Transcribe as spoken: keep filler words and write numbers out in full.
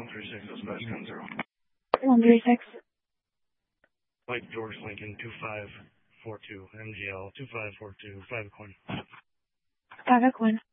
three six, dispatch ten zero. one three six. Mike George Lincoln, two five four two, M G L, two five four two, five Quinn. five Quinn.